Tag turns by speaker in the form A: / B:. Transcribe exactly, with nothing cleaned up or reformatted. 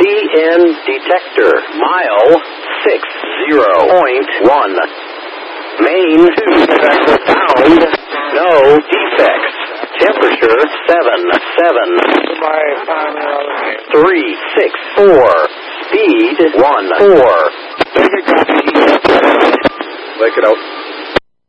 A: C N detector. Mile six zero point one. Main two. Sound no defects. Temperature seven seven. Three six four. Speed one four.
B: Take it out.